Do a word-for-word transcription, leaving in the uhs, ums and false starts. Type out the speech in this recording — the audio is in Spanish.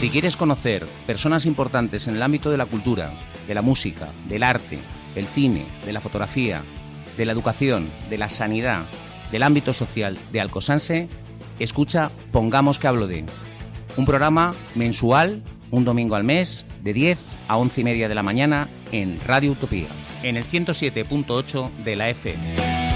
Si quieres conocer personas importantes en el ámbito de la cultura, de la música, del arte, del cine, de la fotografía, de la educación, de la sanidad, del ámbito social de Alcosanse, escucha Pongamos que hablo de, un programa mensual, un domingo al mes, de diez a once y media de la mañana en Radio Utopía, en el ciento siete punto ocho de la F M.